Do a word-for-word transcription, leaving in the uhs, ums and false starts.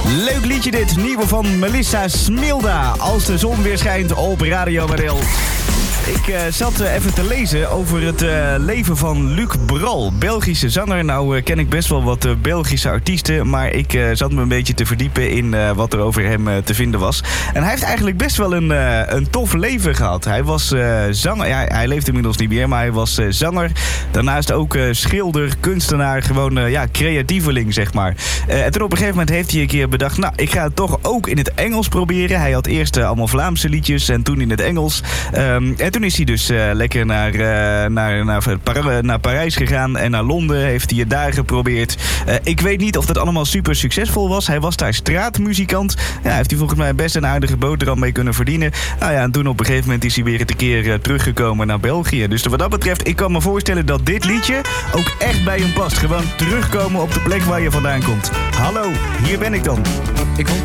Leuk liedje dit, nieuwe van Melissa Smilda. Als de zon weer schijnt op Radio Marel. Ik uh, zat uh, even te lezen over het uh, leven van Luc Bral, Belgische zanger. Nou uh, ken ik best wel wat uh, Belgische artiesten, maar ik uh, zat me een beetje te verdiepen in uh, wat er over hem uh, te vinden was. En hij heeft eigenlijk best wel een, uh, een tof leven gehad. Hij was uh, zanger, ja, hij leeft inmiddels niet meer, maar hij was uh, zanger. Daarnaast ook uh, schilder, kunstenaar, gewoon uh, ja, creatieveling, zeg maar. Uh, en toen op een gegeven moment heeft hij een keer bedacht, nou, ik ga het toch ook in het Engels proberen. Hij had eerst uh, allemaal Vlaamse liedjes en toen in het Engels. Um, en toen is hij dus uh, lekker naar, uh, naar, naar, Par- naar Parijs gegaan en naar Londen. Heeft hij het daar geprobeerd. Uh, ik weet niet of dat allemaal super succesvol was. Hij was daar straatmuzikant. Ja, heeft hij volgens mij best een aardige boterham mee kunnen verdienen. Nou ja, en toen op een gegeven moment is hij weer een keer uh, teruggekomen naar België. Dus wat dat betreft, ik kan me voorstellen dat dit liedje ook echt bij hem past. Gewoon terugkomen op de plek waar je vandaan komt. Hallo, hier ben ik dan. Ik vond